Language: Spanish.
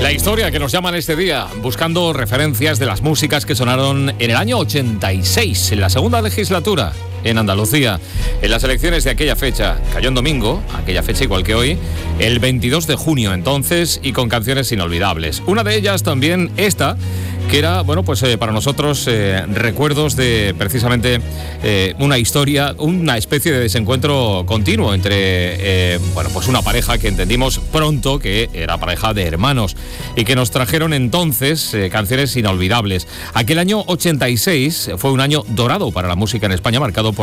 La historia que nos llaman este día, buscando referencias de las músicas que sonaron en el año 86, en la segunda legislatura, en Andalucía. En las elecciones de aquella fecha, cayó en domingo, aquella fecha igual que hoy, el 22 de junio entonces, y con canciones inolvidables. Una de ellas también esta, que era, bueno, pues para nosotros recuerdos de precisamente una historia, una especie de desencuentro continuo entre, bueno, pues una pareja que entendimos pronto que era pareja de hermanos y que nos trajeron entonces canciones inolvidables. Aquel año 86 fue un año dorado para la música en España, marcado por